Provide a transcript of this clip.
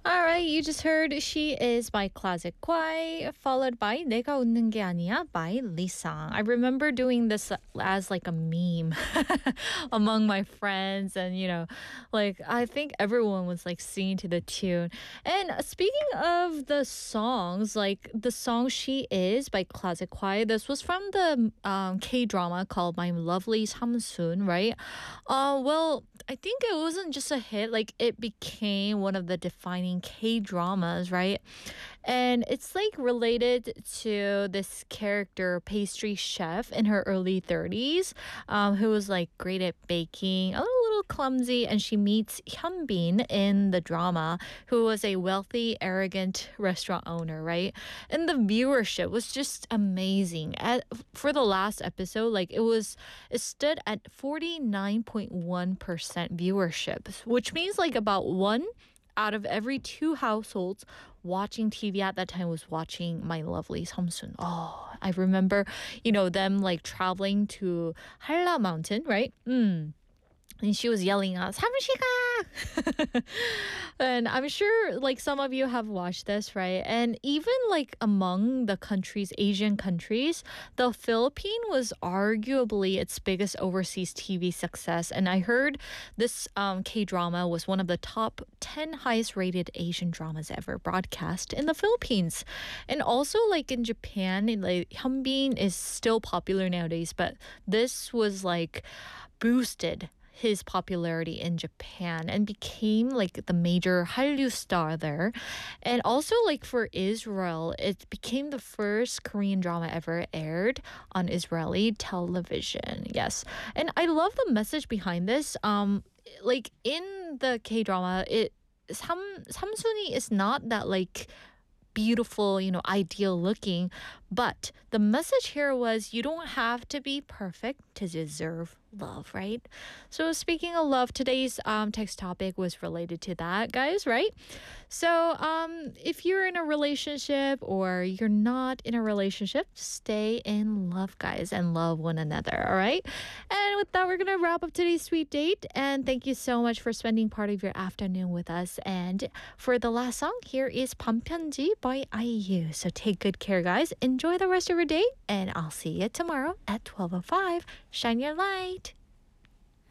All right, you just heard She Is by Classic Kwai, followed by 내가 웃는 게 아니야 by Lisang. I remember doing this as like a meme among my friends, and like I think everyone was like singing to the tune. And speaking of the songs, like the song She Is by Classic Kwai, this was from the K drama called My Lovely Samsoon, right? Well, I think it wasn't just a hit, like it became one of the defining K-dramas, right? And it's like related to this character, pastry chef in her early 30s, who was like great at baking, a little clumsy, and she meets Hyunbin in the drama, who was a wealthy, arrogant restaurant owner, right? And the viewership was just amazing. For the last episode, like it stood at 49.1% viewership, which means like about one out of every two households watching TV at that time was watching My Lovely Samsun. Oh, I remember, them like traveling to Halla Mountain, right? And she was yelling out, "삼시가!" And I'm sure like some of you have watched this, right? And even like among the countries, Asian countries, the Philippines was arguably its biggest overseas TV success. And I heard this K-drama was one of the top 10 highest rated Asian dramas ever broadcast in the Philippines. And also like in Japan, like Hyunbin is still popular nowadays, but this was like boosted his popularity in Japan and became like the major Hallyu star there. And also like for Israel, it became the first Korean drama ever aired on Israeli television. Yes. And I love the message behind this. Like in the K-drama, Samsuni is not that like beautiful, ideal looking, but the message here was you don't have to be perfect to deserve love, right? So speaking of love, today's text topic was related to that, guys, right? So if you're in a relationship or you're not in a relationship, stay in love, guys, and love one another, all right? And with that, we're gonna wrap up today's sweet date, and thank you so much for spending part of your afternoon with us. And for the last song, here is 밤편지 by IU. So take good care, guys. Enjoy the rest of your day, and I'll see you tomorrow at 12:05. Shine your light.